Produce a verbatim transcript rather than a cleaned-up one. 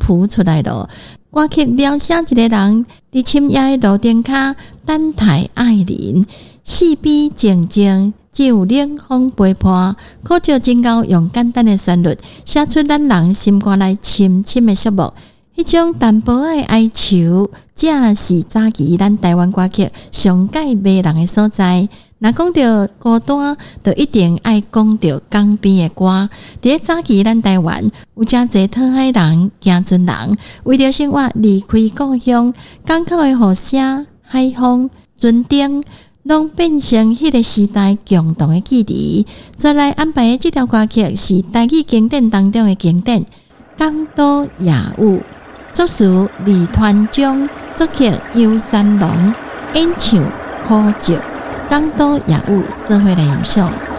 浮出来了。歌曲描写一个人伫深夜的路顶骹等待爱人，四边静静，只有冷风陪伴。可就真够用简单的旋律，写出咱人心肝内深深的寂寞。迄种淡薄仔哀愁，正是早期咱台湾歌曲上界迷人的所在。若讲到孤单，就一定爱讲到江边的歌。伫早期咱台湾有真侪讨海人、行船人，为着生活离开故乡，港口的雨声、海风、船灯，拢变成迄个时代共同的记忆。再来安排的这条歌曲是台语经典当中的经典《港都夜舞》。作词李团忠，作曲游三郎，演唱柯照，港都夜舞做伙来欣赏。